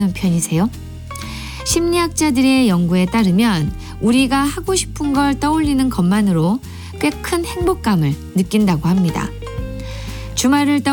편이세요? 심리학자들의 연구에 따르면 우리가 하고 싶은 걸 떠올리는 것만으로 꽤 큰 행복감을 느낀다고 합니다. 주말을